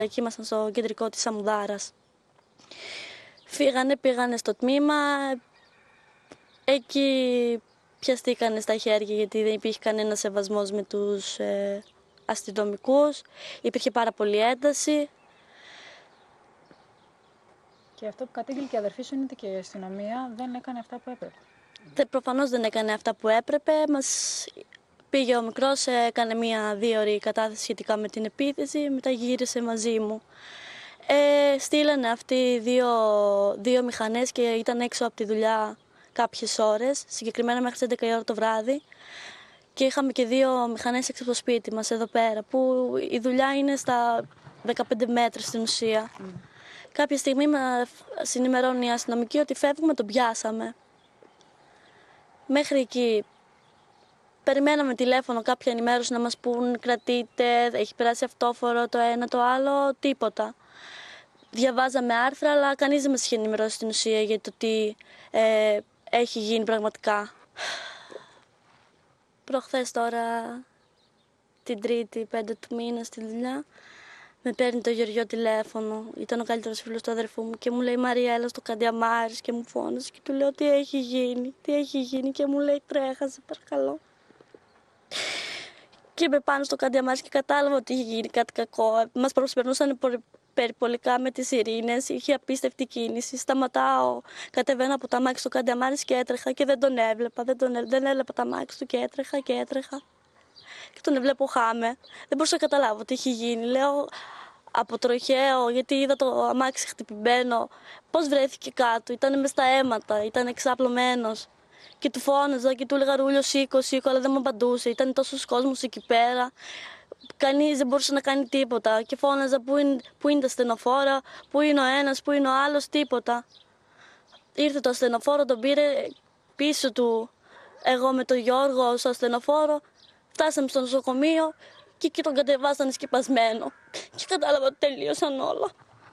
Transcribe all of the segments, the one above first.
Εκεί ήμασταν στο κεντρικό της Σαμουδάρας. Πήγανε στο τμήμα, εκεί πιαστήκανε στα χέρια γιατί δεν υπήρχε κανένα σεβασμός με τους αστυνομικούς, υπήρχε πάρα πολύ ένταση. Και αυτό που κατήγγειλε και η αδερφή σου είναι ότι και η αστυνομία δεν έκανε αυτά που έπρεπε. Προφανώς δεν έκανε αυτά που έπρεπε. Μας πήγε ο μικρός, έκανε 1-2 ώρες κατάθεση σχετικά με την επίθεση, μετά γύρισε μαζί μου. Στείλανε αυτοί δύο μηχανές και ήταν έξω από τη δουλειά κάποιες ώρες, συγκεκριμένα μέχρι τις 11 η ώρα το βράδυ. Και είχαμε και 2 μηχανές έξω από το σπίτι μας εδώ πέρα, που η δουλειά είναι στα 15 μέτρα στην ουσία. Κάποια στιγμή με συνημερώνει η αστυνομική ότι φεύγουμε, τον πιάσαμε. Μέχρι εκεί περιμέναμε τηλέφωνο, κάποια ενημέρωση να μας πούν κρατείτε, έχει περάσει αυτόφορο, το ένα, το άλλο, τίποτα. Διαβάζαμε άρθρα, αλλά κανείς δεν μας είχε ενημερώσει στην ουσία για το τι έχει γίνει πραγματικά. Προχθές τώρα, την Τρίτη, 5 του μήνα στη δουλειά, με παίρνει το Γεωργιό τηλέφωνο. Ήταν ο καλύτερος φίλος του αδερφού μου και μου λέει Μαρία, έλα στο Καντιαμάρης, και μου φώνασε και του λέω τι έχει γίνει και μου λέει τρέχα, σε παρακαλώ. Και είμαι πάνω στο Καντιαμάρης και κατάλαβα ότι είχε γίνει κάτι κακό. Μας προσπερνούσαν περιπολικά με τις σιρήνες, είχε απίστευτη κίνηση. Σταματάω, κατεβαίνω από τα αμάξι στο Καντιαμάρης και έτρεχα και δεν τον έβλεπα. Δεν έβλεπα τα αμάξι του και έτρεχα. Και τον βλέπω χάμε. Δεν μπορούσα να καταλάβω τι είχε γίνει. Λέω από τροχαίο, γιατί είδα το αμάξι χτυπημένο. Πώς βρέθηκε κάτω, ήταν μες στα αίματα, ήταν εξαπλωμένος. Και του φώναζα και του έλεγα Ρούλιο, σήκω, αλλά δεν μου απαντούσε. Ήταν τόσος κόσμος εκεί πέρα. Κανείς δεν μπορούσε να κάνει τίποτα. Και φώναζα πού είναι τα ασθενοφόρα, πού είναι ο ένας, πού είναι ο άλλος, τίποτα. Ήρθε το ασθενοφόρο, τον πήρε πίσω του. Εγώ με τον Γιώργο στο ασθενοφόρο. Φτάσαμε στο νοσοκομείο και εκεί τον κατεβάσανε σκεπασμένο. Και κατάλαβα ότι τελείωσαν όλα.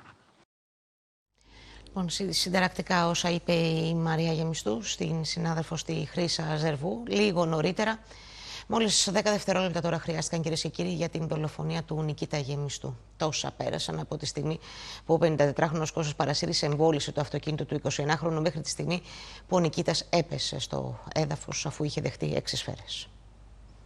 Λοιπόν, συνταρακτικά όσα είπε η Μαρία Γεμιστού στην συνάδελφο στη Χρύσα Ζερβού λίγο νωρίτερα. Μόλις 10 δευτερόλεπτα τώρα χρειάστηκαν, κυρίες και κύριοι, για την δολοφονία του Νικήτα Γεμιστού. Τόσα πέρασαν από τη στιγμή που ο 54χρονος Κώστας Παρασύρης εμβόλισε το αυτοκίνητο του 21χρονου μέχρι τη στιγμή που ο Νικήτας έπεσε στο έδαφος αφού είχε δεχτεί 6 σφαίρες.